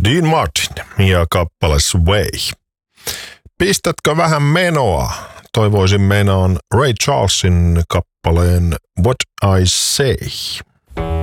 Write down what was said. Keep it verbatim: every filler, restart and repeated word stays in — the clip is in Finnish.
Dean Martin ja kappale Sway. Pistätkö vähän menoa? Toivoisin menoon Ray Charlesin kappaleen What I Say.